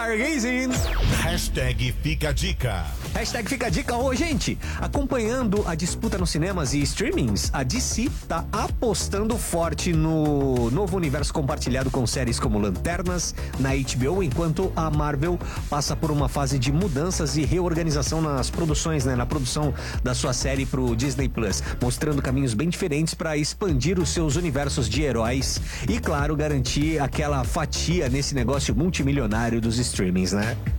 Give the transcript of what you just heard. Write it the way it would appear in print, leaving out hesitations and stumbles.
Stargazing. Hashtag Fica a Dica. Hashtag Fica a Dica. Ô, gente, acompanhando a disputa nos cinemas e streamings, a DC tá apostando forte no novo universo compartilhado com séries como Lanternas na HBO, enquanto a Marvel passa por uma fase de mudanças e reorganização nas produções, né? Na produção da sua série pro Disney Plus, mostrando caminhos bem diferentes para expandir os seus universos de heróis e, claro, garantir aquela fatia nesse negócio multimilionário dos streamings, né?